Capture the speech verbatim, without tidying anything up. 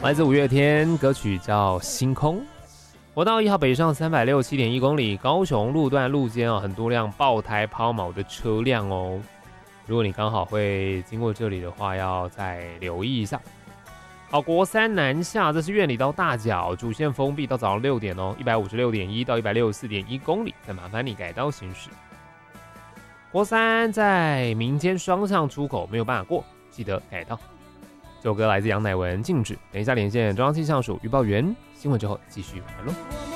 来自五月天，歌曲叫《星空》。国道一号北上三百六十七点一公里，高雄路段路肩啊，很多辆爆胎抛锚的车辆哦。如果你刚好会经过这里的话，要再留意一下。好，国三南下，这是苑里到大甲，主线封闭到早上六点哦，一百五十六点一到一百六十四点一公里，再麻烦你改道行驶。国三在民间双向出口没有办法过，记得改道。这首歌来自杨乃文，静止。等一下连线中央气象署预报员，新闻之后继续来喽。